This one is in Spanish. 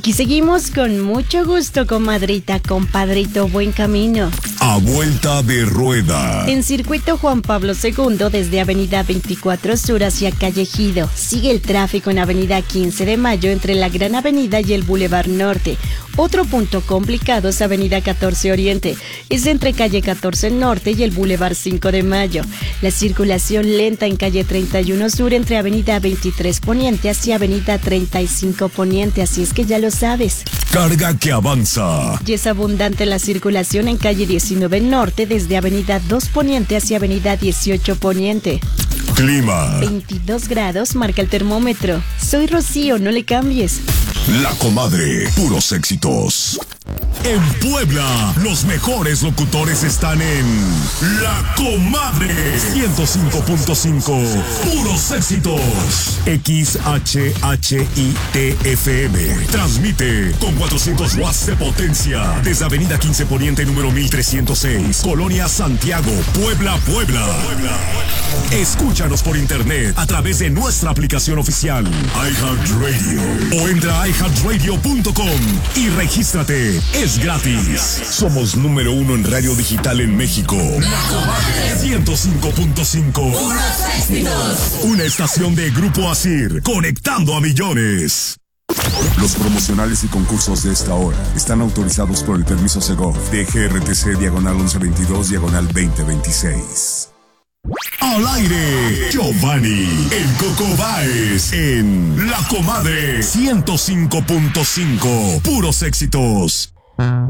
Aquí seguimos con mucho gusto, comadrita, compadrito, buen camino. A vuelta de rueda. En circuito Juan Pablo II, desde Avenida 24 Sur hacia Calle Ejido. Sigue el tráfico en Avenida 15 de Mayo entre la Gran Avenida y el Boulevard Norte. Otro punto complicado es Avenida 14 Oriente. Es entre Calle 14 Norte y el Boulevard 5 de Mayo. La circulación lenta en Calle 31 Sur entre Avenida 23 Poniente hacia Avenida 35 Poniente. Así es que ya lo sabes. Carga que avanza. Y es abundante la circulación en Calle 19 Norte desde Avenida 2 Poniente hacia Avenida 18 Poniente. Clima. 22 grados marca el termómetro. Soy Rocío, no le cambies. La Comadre, puros éxitos. En Puebla, los mejores locutores están en La Comadre 105.5. Puros éxitos. XHHITFM. Transmite con 400 watts de potencia desde Avenida 15 Poniente número 1306, Colonia Santiago, Puebla. Escúchanos por internet a través de nuestra aplicación oficial iHeartRadio o entra a iHeartRadio.com y regístrate. Es gratis. Somos número 1 en radio digital en México. La Comadre 105.5. Una estación de Grupo Asir, conectando a millones. Los promocionales y concursos de esta hora están autorizados por el permiso Segov de GRTC /1122/2026. Al aire, Giovanni, el Coco Báez, en La Comadre 105.5. Puros éxitos.